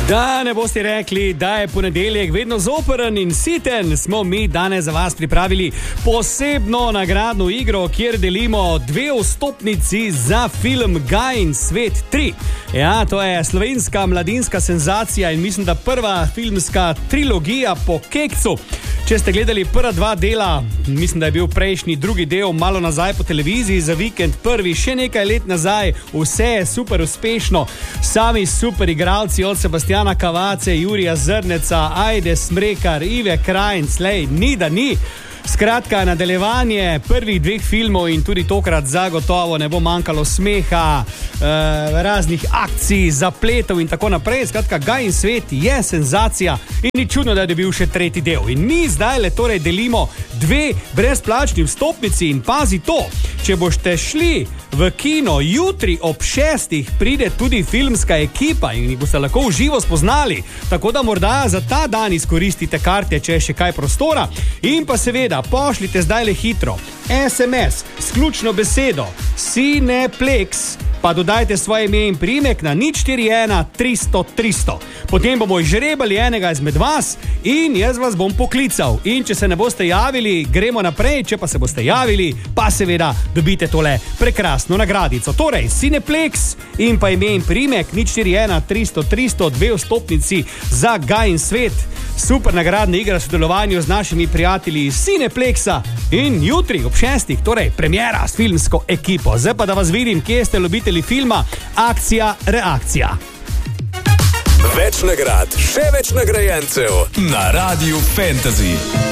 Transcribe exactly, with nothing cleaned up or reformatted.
Da ne boste rekli, da je ponedeljek vedno zoperen in siten, smo mi danes za vas pripravili posebno nagradno igro, kjer delimo dve vstopnici za film Gaj in svet tri. Ja, to je slovenska mladinska senzacija in mislim, da prva filmska trilogija po Kekcu. Če ste gledali prva dva dela, mislim, da je bil prejšnji drugi del malo nazaj po televiziji, za vikend prvi še nekaj let nazaj, vse je super uspešno, sami super igralci od Sebastiana Kavace, Jurija Zrneca, Ajde Smrekar, Ive Krajnc, lej, ni da ni. Skratka, nadaljevanje prvih dveh filmov in tudi tokrat zagotovo ne bo manjkalo smeha, eh, raznih akcij, zapletov in tako naprej. Skratka, Gaj in svet je senzacija in ni čudno, da je bil še tretji del. In mi zdaj le torej delimo dve brezplačni vstopnici in pazi to, če boste šli v kino jutri ob šestih, pride tudi filmska ekipa in jih boste lahko v živo spoznali. Tako da morda za ta dan izkoristite karte, če je še kaj prostora. In pa seveda, pošljite zdaj le hitro es em es s ključno besedo Cineplex, pa dodajte svoje ime in priimek na nič štiri ena tristo tristo. Potem bomo izžrebali enega izmed vas in jaz vas bom poklical. In če se ne boste javili, gremo naprej, če pa se boste javili, pa seveda dobite tole prekrasno nagradico. Torej, Cineplex in pa ime in priimek nič štiri ena tristo tristo, dve vstopnici za Gaj in svet. Super nagradna igra v sodelovanju z našimi prijatelji iz Cineplexa in jutri ob šestih, torej premiera s filmsko ekipo. Zdaj pa da vas vidim, kje ste ljubitelji filma Akcija, reakcija. Več nagrad, še več nagrajencev na Radiu Fantasy.